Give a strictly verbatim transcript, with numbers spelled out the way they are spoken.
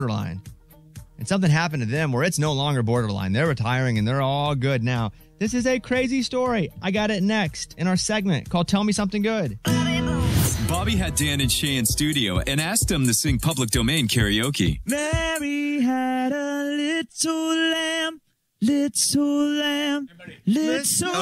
borderline. And something happened to them where it's no longer borderline. They're retiring and they're all good now. This is a crazy story. I got it next in our segment called Tell Me Something Good. Bobby had Dan and Shay in studio and asked them to sing Public Domain karaoke. Mary had a little lamb, little lamb, little